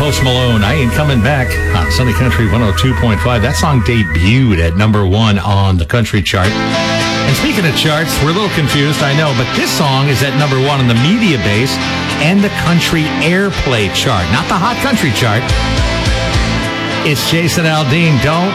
Post Malone, I Ain't Coming Back on Sunday Country 102.5. That song debuted at number 1 on the country chart. And speaking of charts, we're a little confused, I know, but this song is at number 1 on the media base and the country airplay chart, not the hot country chart. It's Jason Aldean, Don't